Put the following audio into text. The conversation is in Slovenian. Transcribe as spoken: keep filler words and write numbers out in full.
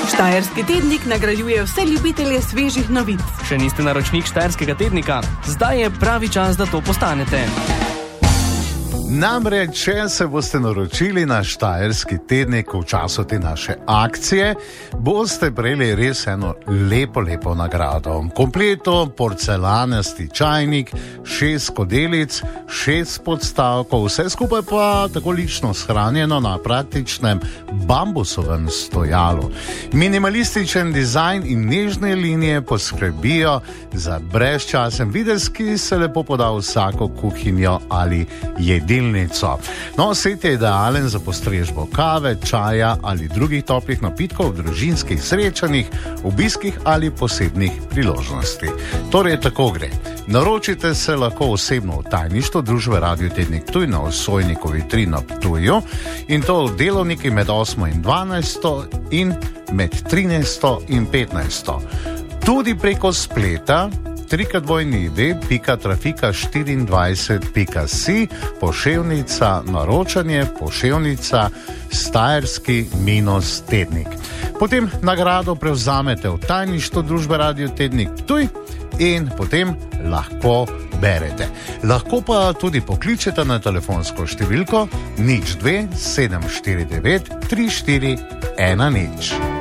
Štajerski tednik nagrajuje vse ljubitelje svežih novic. Še niste naročnik Štajerskega tednika? Zdaj je pravi čas, da to postanete. Namreč, če se boste naročili na Štajerski tednik v času te naše akcije, boste prejeli res eno lepo, lepo nagrado. Kompleto porcelanasti čajnik, šest skodelic, šest podstavkov, vse skupaj pa tako lično shranjeno na praktičnem bambusovem stojalu. Minimalističen dizajn in nežne linije poskrbijo za brezčasen videz, ki se lepo poda v vsako kuhinjo ali jedilnico. No, set je idealen za postrežbo kave, čaja ali drugih toplih napitkov v družinskih srečanjih, obiskih ali posebnih priložnosti. Torej, tako gre. Naročite se lahko osebno v tajništvo družbe Radio Tednik Ptuj na Osojnikovi tri na Ptuju in to v delovniki med osmo in dvanajsto in med trinajsto in petnajsto. Tudi preko spleta trikratdvojni v pika trafika štiriindvajset pika si, poševnica naročanje, poševnica Štajerski minus tednik. Potem nagrado prevzamete v tajništvo družbe Radio Tednik Ptuj in potem lahko berete. Lahko pa tudi pokličete na telefonsko številko nič dve sedem štiri devet tri štiri ena nič.